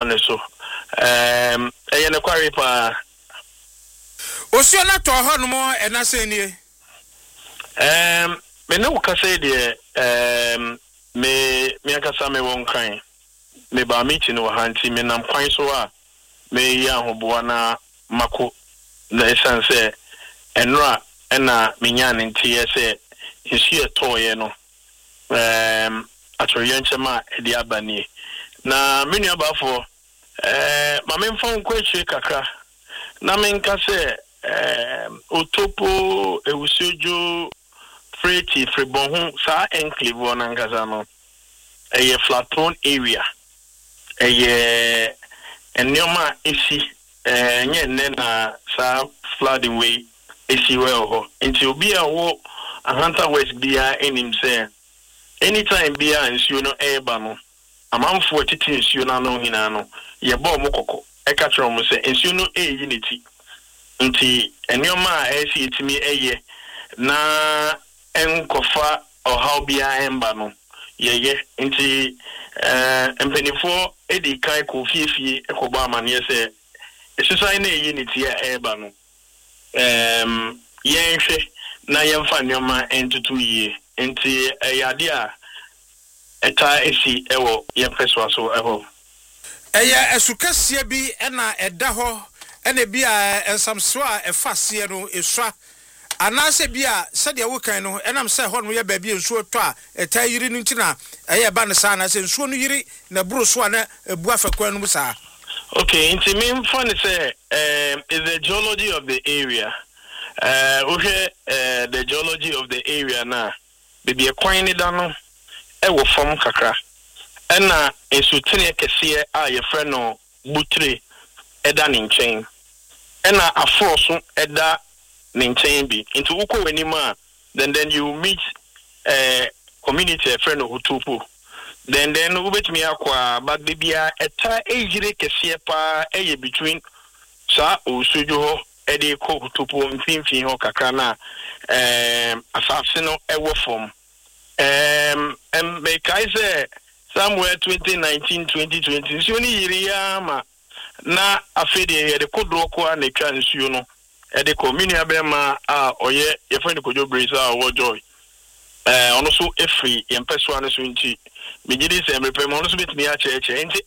on so ne kware pa Osio na to ho no mo e na se nie me no ka say de me akasa me won kan me ba meeting wo hanti me nam kwan so a me ya hoboa na mako na esanse enra ena menya ne ntie se nsu etoye no atoriyenchema edi abani na menu abafo ma me mfon kwachi kaka na me nka se otopo ewusojo freti fribon sa enclave on angaza no eye flat prone area eye enyoma esi nye na sa flooding way esi well ho nti obi a wo ahanta west bia enim se anytime bia nsuo no eba no amanfo titi nsuo na no hina no ye bo mo kokko e ka tro mo se nsuo no eyi neti nti enyoma a esi etimi eye na enkofa ohaw bia emba no ye nti empenifo edi kai ko fiefie ekoba amane se esisai na eyi neti a eba no yenhwe na yemfa nyoma entutu yie nti yade a eta esi ewo yepeswa so eho eya esukasie bi na eda ho ena bi a ensamso a efasie no eswa anase bi a sede wokan no enam se ho no ye ba bi ensuo to a eta yiri no ntina eya ba ne sa na se ensuo no yiri na buru so na ebu afakwan no sa. Okay, nti me mfa ne se is the geology of the area. The geology of the area na bibi ekwan ni da no ewo fam kakra ena esutene kese a ye frɛ no butre eda ne nkyɛn ena afoso eda ne nkyɛn bi into uko wenima then you meet community frɛ no Utupu then ubetimi akwa but bibia eta ejire kese pa eye between sa osujo ho ede ko Utupu mfimfin ho kakra na asafse no ewo fam make I say somewhere 2019-2020 so ni yiriya ma na afede de kodro ko na twa nsuo no e de community abema a oye ye friend kojo brace a wo joy ono so efri ye mpeso ane so nti megidi se mrepem ono so betimi a cheche nti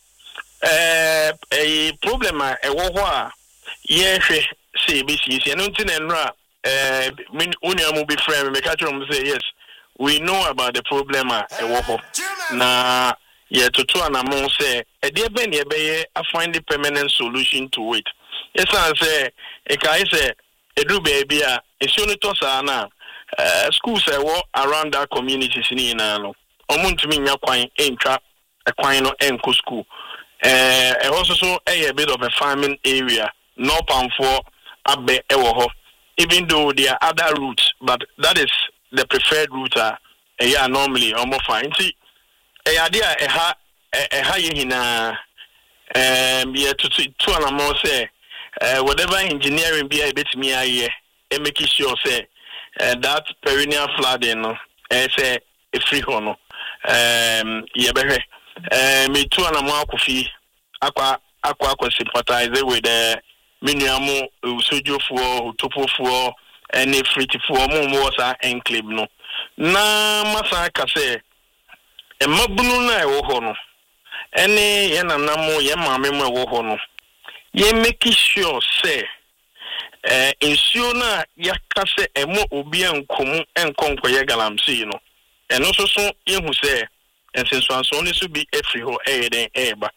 eye problem a ewo ho a ye hwe se besi no nti na nra uniamu be friend me catch them say yes we know about the problem na ye tutu anamon say e de be ne be find the permanent solution to it. Yes I say e kai say edu baby a esu no to sa na schools around that community ni na no omuntumi nya kwan entwa kwan no enko school also so a bit of a farming area no pamfo abe ewo ho even though there are other routes but that is the preferred route normally almost fine. See, idea ha yehina be to an amount say whatever engineering be a bit me aye make sure say that perennial flooding no say a free hono yebehwe me to an amount kofi aqua sympathize with the minuamu usujo for Utupu for and if free for more enclave no na masa ka se e mabunu na e wo ho no ene ye nanamo ye maame mo e wo ho no ye make sure say ensure na ya ka se e mo obi enkomu enkonko ye galamsi no eno so ye hu se ensenso ne so bi efri ho e den eba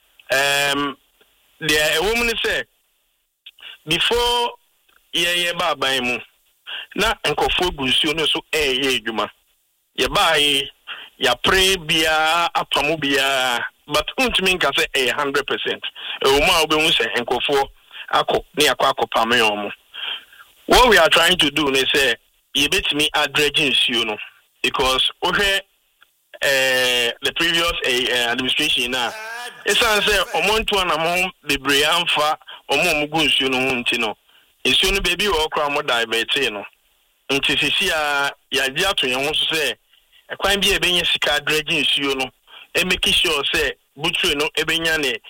there a woman say before ye baba mu na nkofo gunsuo no so ye adwuma ye bae ya pray bia apamu bia but untimi nka say 100% o ma obehun say nkofo akọ ne akọ pame omo. What we are trying to do is say ye betimi addressing nsuo no because the previous administration na esan say omonto anamo bebre amfa omo nsuo no nti no nsuo no baby wo kra mo divert no nti sisi a ya gi ato yen ho so say ekwan bi e benye sika dredging nsuo no e make sure say butwe no e benya ne